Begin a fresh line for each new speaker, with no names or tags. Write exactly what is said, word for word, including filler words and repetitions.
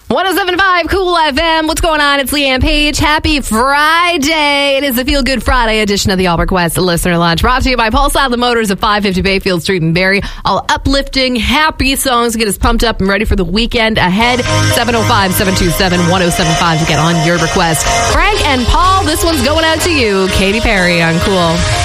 one oh seven point five Cool F M. What's going on? It's Leanne Page. Happy Friday. It is the Feel Good Friday edition of the All Request Listener Lunch, brought to you by Paul Sadler Motors of five fifty Bayfield Street in Barrie. All uplifting, happy songs to get us pumped up and ready for the weekend ahead. seven oh five, seven two seven, one oh seven five to get on your request. Frank and Paul, this one's going out to you. Katy Perry on Cool.